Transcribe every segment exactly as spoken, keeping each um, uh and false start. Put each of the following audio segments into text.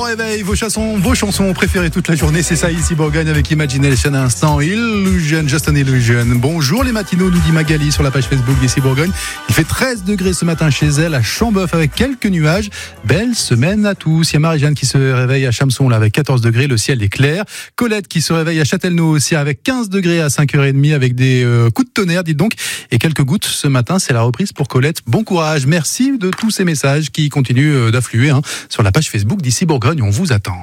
réveil, vos chansons, vos chansons préférées toute la journée, c'est ça ici Bourgogne avec Imagination à l'instant, Illusion, Just an Illusion. Bonjour les matinaux, nous dit Magali sur la page Facebook d'ici Bourgogne. Il fait treize degrés ce matin chez elle à Chambeuf avec quelques nuages. Belle semaine à tous. Il y a Marie-Jeanne qui se réveille à Chamson là avec quatorze degrés, le ciel est clair. Colette qui se réveille à Châtellenoix aussi avec quinze degrés à cinq heures trente avec des euh, coups de tonnerre, dites donc, et quelques gouttes ce matin. C'est la reprise pour Colette. Bon courage, merci de tous ces messages qui continuent euh, d'affluer hein, sur la page Facebook d'ici Bourgogne. On vous attend.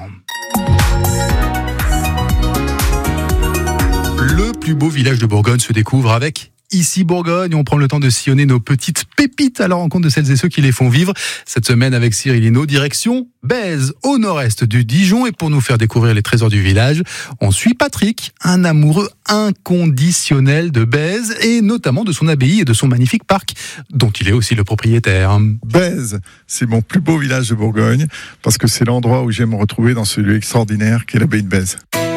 Le plus beau village de Bourgogne se découvre avec Ici Bourgogne. On prend le temps de sillonner nos petites pépites à la rencontre de celles et ceux qui les font vivre. Cette semaine avec Cyril Hinault, direction Bèze, au nord-est du Dijon. Et pour nous faire découvrir les trésors du village, on suit Patrick, un amoureux inconditionnel de Bèze et notamment de son abbaye et de son magnifique parc, dont il est aussi le propriétaire. Bèze, c'est mon plus beau village de Bourgogne parce que c'est l'endroit où j'aime me retrouver dans ce lieu extraordinaire qu'est l'abbaye de Bèze.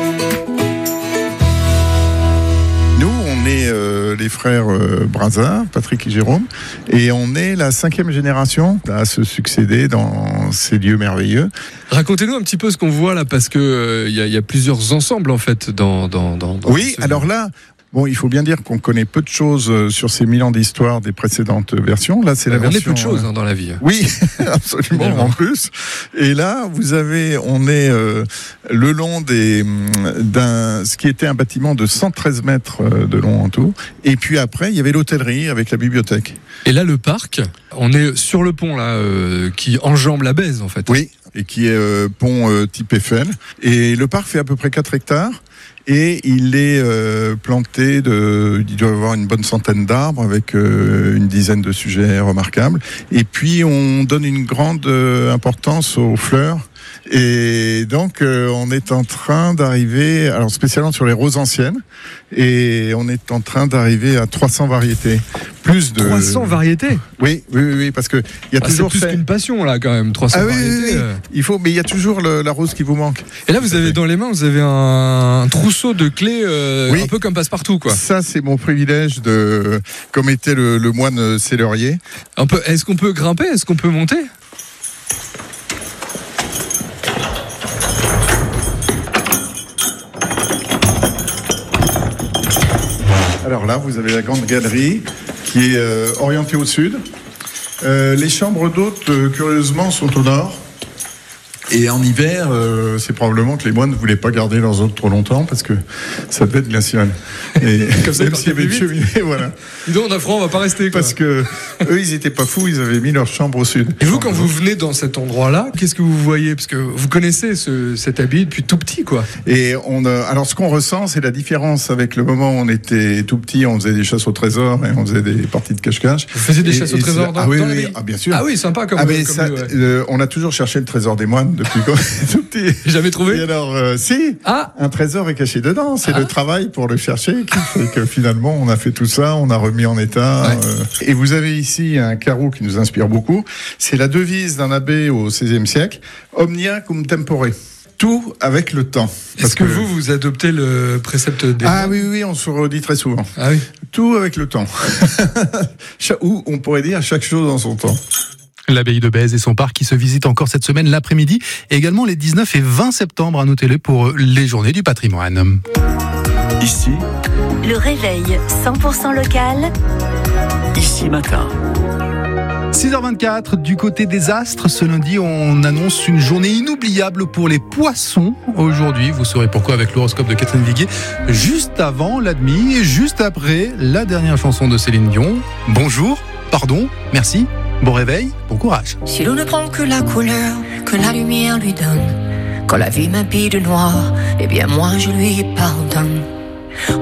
Nous, on est euh, les frères euh, Brazin, Patrick et Jérôme, et on est la cinquième génération à se succéder dans ces lieux merveilleux. Racontez-nous un petit peu ce qu'on voit là, parce que il euh, y, y a plusieurs ensembles en fait dans. dans, dans, dans oui, alors là. Bon, il faut bien dire qu'on connaît peu de choses sur ces mille ans d'histoire des précédentes versions. Là, c'est la on version. On est peu de choses hein, dans la vie. Oui, absolument, en plus. Et là, vous avez, on est euh, le long des, d'un, ce qui était un bâtiment de cent treize mètres de long en tout. Et puis après, il y avait l'hôtellerie avec la bibliothèque. Et là, le parc, on est sur le pont là, euh, qui enjambe la Bèze, en fait. Oui, et qui est euh, pont euh, type Eiffel. Et le parc fait à peu près quatre hectares. Et il est euh, planté de, il doit y avoir une bonne centaine d'arbres avec euh, une dizaine de sujets remarquables. Et puis on donne une grande euh, importance aux fleurs. Et donc euh, on est en train d'arriver, alors spécialement sur les roses anciennes, et on est en train d'arriver à trois cents variétés. Plus de trois cents variétés. Oui, oui, oui, oui, parce que il y a ah, toujours c'est plus fait... qu'une passion là quand même. trois cents ah, oui, variétés. Oui, oui. Il faut, mais il y a toujours le, la rose qui vous manque. Et là, vous avez dans les mains, vous avez un, un trousseau de clés, euh, oui. un peu comme Passepartout, quoi. Ça, c'est mon privilège de, comme était le, le moine Célerier. Un peu. Est-ce qu'on peut grimper? Est-ce qu'on peut monter? Alors là, vous avez la grande galerie qui est euh, orientée au sud. Euh, les chambres d'hôtes, euh, curieusement, sont au nord. Et en hiver, euh, c'est probablement que les moines ne voulaient pas garder leurs hôtes trop longtemps parce que ça devait être glacial. Et comme ça, même s'il y avait une cheminée, voilà. Dis donc, on a froid, on va pas rester, quoi. Parce que eux, ils étaient pas fous, ils avaient mis leur chambre au sud. Et vous, quand vous venez dans cet endroit-là, qu'est-ce que vous voyez? Parce que vous connaissez ce, cet abbaye depuis tout petit, quoi. Et on, euh, alors, ce qu'on ressent, c'est la différence avec le moment où on était tout petit, on faisait des chasses au trésor et on faisait des parties de cache-cache. Vous faisiez des et, chasses au trésor dans, ah, oui, dans oui, ah, bien sûr. Ah oui, sympa comme. Ah, mais comme ça, ouais. euh, on a toujours cherché le trésor des moines depuis qu'on est tout petit. Jamais trouvé? Et alors, euh, si, ah. un trésor est caché dedans. C'est ah. le travail pour le chercher qui fait que finalement, on a fait tout ça, on a remis en état. Ouais. Euh, et vous avez ici un carreau qui nous inspire beaucoup. C'est la devise d'un abbé au seizième siècle. Omnia cum tempore. Tout avec le temps. Est-ce que, que vous, vous adoptez le précepte des... Ah oui, oui, on se redit très souvent. Ah oui. Tout avec le temps. Ou on pourrait dire chaque chose en son temps. L'abbaye de Bèze et son parc qui se visite encore cette semaine l'après-midi et également les dix-neuf et vingt septembre, à noter-le pour les journées du patrimoine. Ici, le réveil cent pour cent local. Ici matin. six heures vingt-quatre, du côté des astres, ce lundi, on annonce une journée inoubliable pour les poissons. Aujourd'hui, vous saurez pourquoi avec l'horoscope de Catherine Viguier, juste avant la demi et juste après la dernière chanson de Céline Dion. Bonjour, pardon, merci. Bon réveil, bon courage. Si l'on ne prend que la couleur que la lumière lui donne, quand la vie m'habille de noir, eh bien moi je lui pardonne.